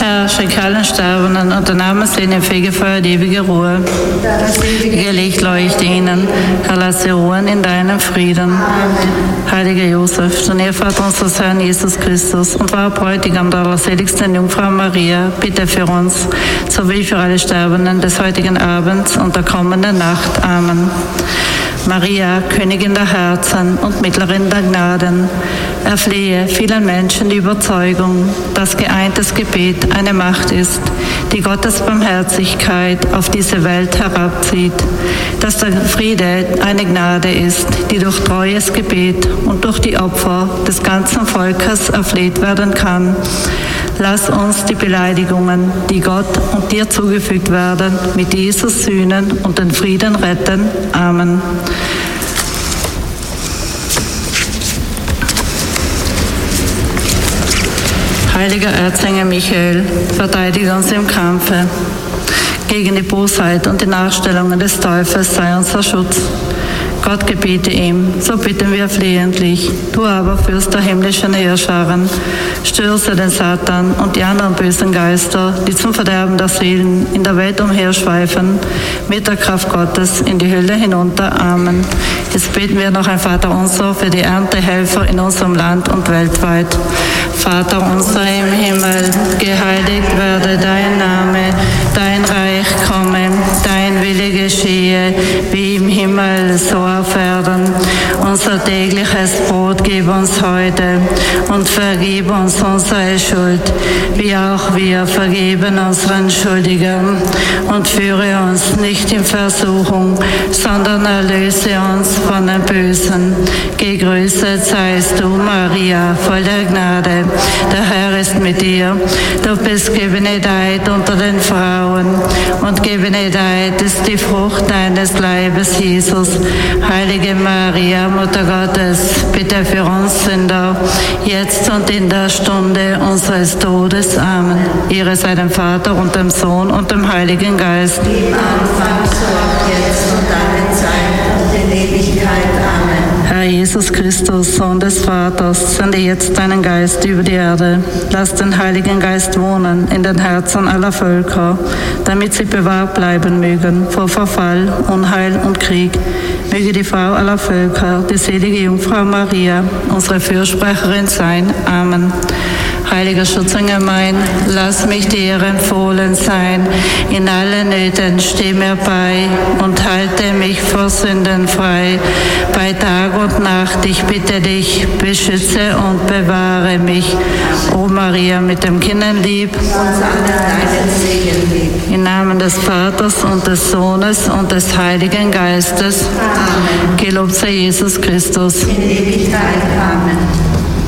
Herr, schenk allen Sterbenden und der Name sie in dem Fegefeuer die ewige Ruhe. Das ewige Licht leuchte ihnen. Herr, lass sie ruhen in deinem Frieden. Amen. Heiliger Josef, du Ehevater unseres Herrn Jesus Christus und war Bräutigam der allerseligsten Jungfrau Maria, bitte für uns, sowie für alle Sterbenden des heutigen Abends und der kommenden Nacht. Amen. Maria, Königin der Herzen und Mittlerin der Gnaden, erflehe vielen Menschen die Überzeugung, dass geeintes Gebet eine Macht ist, die Gottes Barmherzigkeit auf diese Welt herabzieht, dass der Friede eine Gnade ist, die durch treues Gebet und durch die Opfer des ganzen Volkes erfleht werden kann. Lass uns die Beleidigungen, die Gott und dir zugefügt werden, mit Jesus sühnen und den Frieden retten. Amen. Heiliger Erzengel Michael, verteidige uns im Kampfe. Gegen die Bosheit und die Nachstellungen des Teufels sei unser Schutz. Gott gebiete ihm, so bitten wir flehentlich. Du aber, Fürst der himmlischen Heerscharen, stürze den Satan und die anderen bösen Geister, die zum Verderben der Seelen in der Welt umherschweifen, mit der Kraft Gottes in die Hölle hinunter. Amen. Jetzt beten wir noch ein Vaterunser für die Erntehelfer in unserem Land und weltweit. Vater unser im Himmel, geheiligt werde dein Name, dein Reich komme, dein Wille geschehe, wie im Himmel, so auf Erden. Unser tägliches Brot gib uns heute und vergib uns unsere Schuld, wie auch wir vergeben unseren Schuldigern. Und führe uns nicht in Versuchung, sondern erlöse uns von dem Bösen. Gegrüßet seist du, Maria, voll der Gnade. Der Herr ist mit dir. Du bist gebenedeit unter den Frauen und gebenedeit ist die Frucht deines Leibes, Jesus. Heilige Maria, Mutter Gottes, bitte für uns Sünder, jetzt und in der Stunde unseres Todes. Amen. Ehre sei dem Vater und dem Sohn und dem Heiligen Geist. Wie im Anfang, so auch jetzt und alle Zeit und in Ewigkeit. Amen. Herr Jesus Christus, Sohn des Vaters, sende jetzt deinen Geist über die Erde. Lass den Heiligen Geist wohnen in den Herzen aller Völker, damit sie bewahrt bleiben mögen vor Verfall, Unheil und Krieg. Möge die Frau aller Völker, die selige Jungfrau Maria, unsere Fürsprecherin sein. Amen. Heiliger Schutzengel mein, lass mich dir empfohlen sein. In allen Nöten steh mir bei und halte mich vor Sünden frei. Bei Tag und Nacht, ich bitte dich, beschütze und bewahre mich. O Maria, mit dem Kinderlieb, im Namen des Vaters und des Sohnes und des Heiligen Geistes. Amen. Gelobt sei Jesus Christus. In Ewigkeit. Amen.